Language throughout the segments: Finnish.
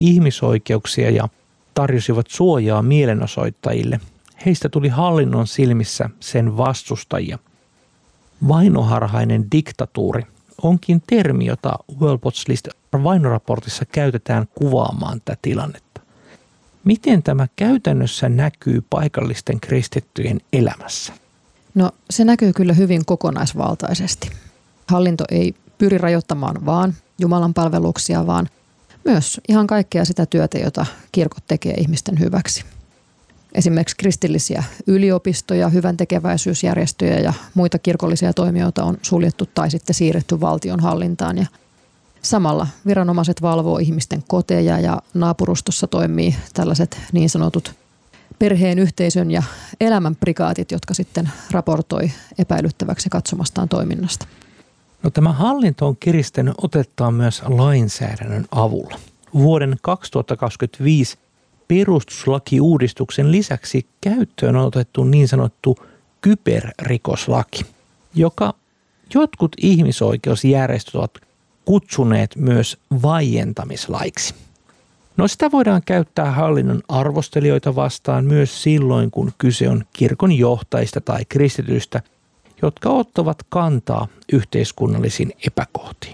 ihmisoikeuksia ja tarjosivat suojaa mielenosoittajille, heistä tuli hallinnon silmissä sen vastustajia. Vainoharhainen diktatuuri onkin termi, jota World Watch List vainoraportissa käytetään kuvaamaan tätä tilannetta. Miten tämä käytännössä näkyy paikallisten kristittyjen elämässä? No se näkyy kyllä hyvin kokonaisvaltaisesti. Hallinto ei pyri rajoittamaan vaan Jumalan palveluksia, vaan myös ihan kaikkea sitä työtä, jota kirkot tekee ihmisten hyväksi. Esimerkiksi kristillisiä yliopistoja, hyväntekeväisyysjärjestöjä ja muita kirkollisia toimijoita on suljettu tai sitten siirretty valtion hallintaan. Ja samalla viranomaiset valvoo ihmisten koteja ja naapurustossa toimii tällaiset niin sanotut perheen, yhteisön ja elämän prikaatit, jotka sitten raportoi epäilyttäväksi katsomastaan toiminnasta. No, tämä hallinto on kiristänyt otettaan myös lainsäädännön avulla. Vuoden 2025 perustuslakiuudistuksen lisäksi käyttöön on otettu niin sanottu kyberrikoslaki, joka jotkut ihmisoikeusjärjestöt ovat kutsuneet myös vaientamislaiksi. No, sitä voidaan käyttää hallinnon arvostelijoita vastaan myös silloin, kun kyse on kirkon johtajista tai kristityistä, jotka ottavat kantaa yhteiskunnallisiin epäkohtiin.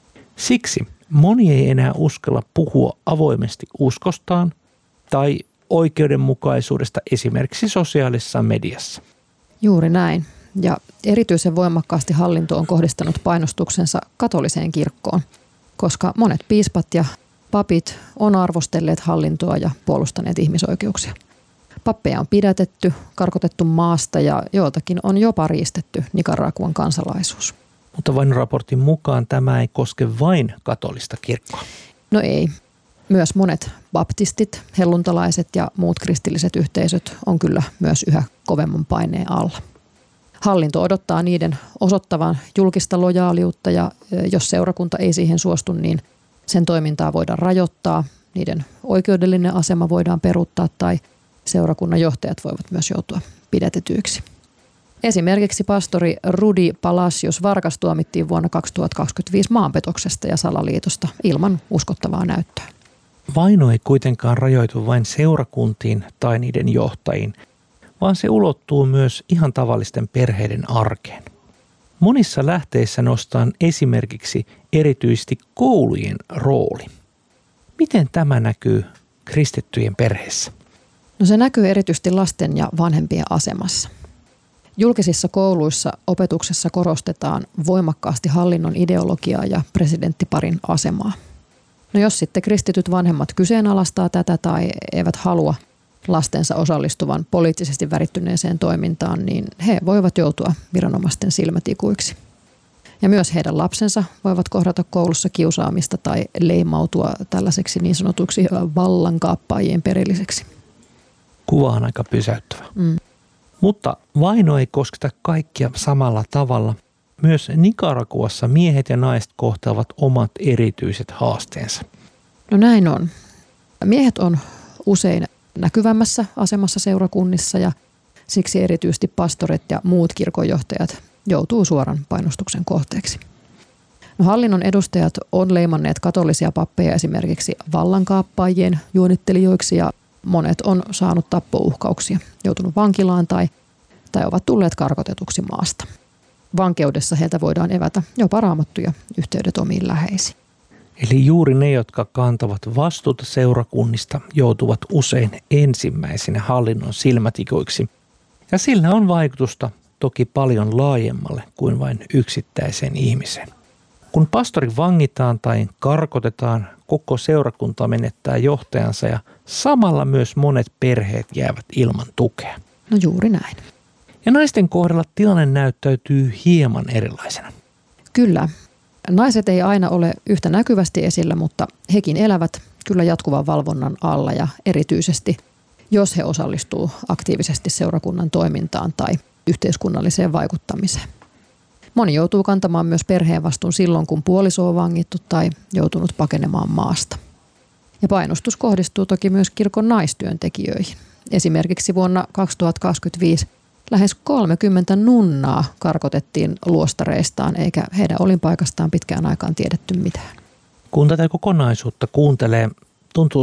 Siksi moni ei enää uskalla puhua avoimesti uskostaan tai oikeudenmukaisuudesta esimerkiksi sosiaalisessa mediassa. Juuri näin. Ja erityisen voimakkaasti hallinto on kohdistanut painostuksensa katoliseen kirkkoon, koska monet piispat ja papit on arvostelleet hallintoa ja puolustaneet ihmisoikeuksia. Pappeja on pidätetty, karkotettu maasta ja joiltakin on jopa riistetty Nicaraguan kansalaisuus. Mutta vainoraportin mukaan tämä ei koske vain katolista kirkkoa. No ei. Myös monet baptistit, helluntalaiset ja muut kristilliset yhteisöt on kyllä myös yhä kovemman paineen alla. Hallinto odottaa niiden osoittavan julkista lojaaliutta ja jos seurakunta ei siihen suostu, niin sen toimintaa voidaan rajoittaa, niiden oikeudellinen asema voidaan peruuttaa tai seurakunnan johtajat voivat myös joutua pidätetyiksi. Esimerkiksi pastori Rudy Palacios Vargas tuomittiin vuonna 2025 maanpetoksesta ja salaliitosta ilman uskottavaa näyttöä. Vaino ei kuitenkaan rajoitu vain seurakuntiin tai niiden johtajiin, vaan se ulottuu myös ihan tavallisten perheiden arkeen. Monissa lähteissä nostaan esimerkiksi erityisesti koulujen rooli. Miten tämä näkyy kristittyjen perheessä? No se näkyy erityisesti lasten ja vanhempien asemassa. Julkisissa kouluissa opetuksessa korostetaan voimakkaasti hallinnon ideologiaa ja presidenttiparin asemaa. No jos sitten kristityt vanhemmat kyseenalaistaa tätä tai eivät halua lastensa osallistuvan poliittisesti värittyneeseen toimintaan, niin he voivat joutua viranomaisten silmätikuiksi. Ja myös heidän lapsensa voivat kohdata koulussa kiusaamista tai leimautua tällaiseksi niin sanotuksi vallankaappaajien perilliseksi. Kuva on aika pysäyttävä. Mutta vaino ei kosketa kaikkia samalla tavalla. Myös Nicaraguassa miehet ja naiset kohtaavat omat erityiset haasteensa. No näin on. Miehet on usein näkyvämmässä asemassa seurakunnissa ja siksi erityisesti pastorit ja muut kirkonjohtajat joutuu suoran painostuksen kohteeksi. No, hallinnon edustajat on leimanneet katolisia pappeja esimerkiksi vallankaappaajien juonittelijoiksi ja monet on saanut tappouhkauksia, joutunut vankilaan tai ovat tulleet karkotetuksi maasta. Vankeudessa heiltä voidaan evätä jopa raamattuja yhteydet omiin läheisiin. Eli juuri ne, jotka kantavat vastuuta seurakunnista, joutuvat usein ensimmäisenä hallinnon silmätikuiksi. Ja sillä on vaikutusta toki paljon laajemmalle kuin vain yksittäiseen ihmiseen. Kun pastori vangitaan tai karkotetaan, koko seurakunta menettää johtajansa ja samalla myös monet perheet jäävät ilman tukea. No juuri näin. Ja naisten kohdalla tilanne näyttäytyy hieman erilaisena. Kyllä. Naiset ei aina ole yhtä näkyvästi esillä, mutta hekin elävät kyllä jatkuvan valvonnan alla ja erityisesti, jos he osallistuu aktiivisesti seurakunnan toimintaan tai yhteiskunnalliseen vaikuttamiseen. Moni joutuu kantamaan myös perheen vastuun silloin, kun puoliso on vangittu tai joutunut pakenemaan maasta. Ja painostus kohdistuu toki myös kirkon naistyöntekijöihin. Esimerkiksi vuonna 2025 lähes 30 nunnaa karkotettiin luostareistaan, eikä heidän olinpaikastaan pitkään aikaan tiedetty mitään. Kun tätä kokonaisuutta kuuntelee, tuntuu